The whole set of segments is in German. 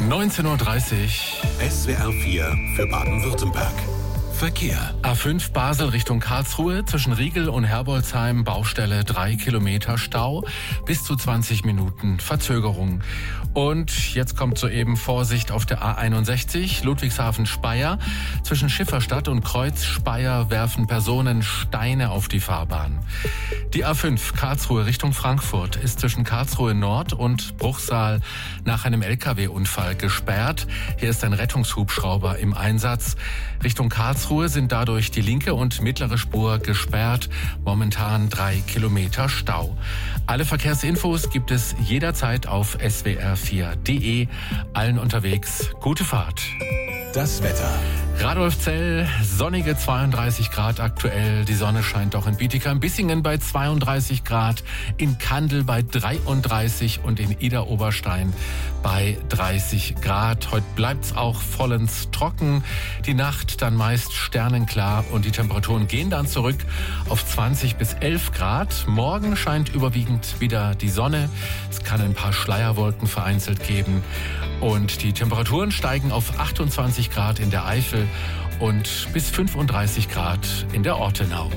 19:30 Uhr. SWR 4 für Baden-Württemberg. Verkehr. A5 Basel Richtung Karlsruhe, zwischen Riegel und Herbolzheim, Baustelle 3 Kilometer Stau, bis zu 20 Minuten Verzögerung. Und jetzt kommt soeben Vorsicht auf der A61, Ludwigshafen-Speyer. Zwischen Schifferstadt und Kreuz-Speyer werfen Personen Steine auf die Fahrbahn. Die A5 Karlsruhe Richtung Frankfurt ist zwischen Karlsruhe Nord und Bruchsal nach einem LKW-Unfall gesperrt. Hier ist ein Rettungshubschrauber im Einsatz. Richtung Karlsruhe sind dadurch die linke und mittlere Spur gesperrt. Momentan 3 Kilometer Stau. Alle Verkehrsinfos gibt es jederzeit auf swr4.de. Allen unterwegs gute Fahrt. Das Wetter. Radolfzell, sonnige 32 Grad aktuell. Die Sonne scheint auch in Bietigheim, Bissingen bei 32 Grad, in Kandel bei 33 und in Idar-Oberstein bei 30 Grad. Heute bleibt's auch vollends trocken. Die Nacht dann meist sternenklar und die Temperaturen gehen dann zurück auf 20 bis 11 Grad. Morgen scheint überwiegend wieder die Sonne. Es kann ein paar Schleierwolken vereinzelt geben. Und die Temperaturen steigen auf 28 Grad in der Eifel und bis 35 Grad in der Ortenau.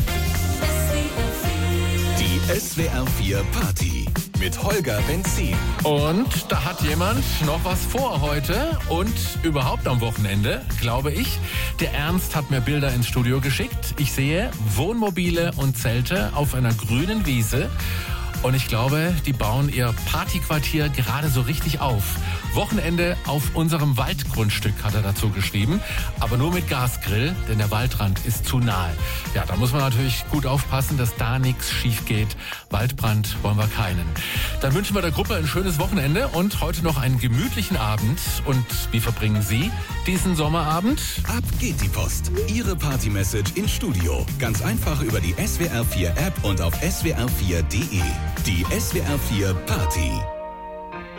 Die SWR 4 Party mit Holger Benzin. Und da hat jemand noch was vor heute und überhaupt am Wochenende, glaube ich. Der Ernst hat mir Bilder ins Studio geschickt. Ich sehe Wohnmobile und Zelte auf einer grünen Wiese. Und ich glaube, die bauen ihr Partyquartier gerade so richtig auf. Wochenende auf unserem Waldgrundstück, hat er dazu geschrieben. Aber nur mit Gasgrill, denn der Waldrand ist zu nahe. Ja, da muss man natürlich gut aufpassen, dass da nichts schief geht. Waldbrand wollen wir keinen. Dann wünschen wir der Gruppe ein schönes Wochenende und heute noch einen gemütlichen Abend. Und wie verbringen Sie diesen Sommerabend? Ab geht die Post. Ihre Party-Message ins Studio. Ganz einfach über die SWR 4 App und auf swr4.de. Die SWR 4 Party.